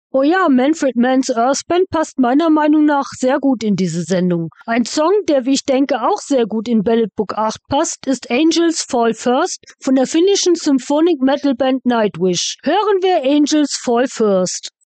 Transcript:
Oh ja, Manfred Mann's Earthband passt meiner Meinung nach sehr gut in diese Sendung. Ein Song, der, wie ich denke, auch sehr gut in Ballad Book 8 passt, ist Angels Fall First von der finnischen Symphonic Metal Band Nightwish. Hören wir Angels Fall First.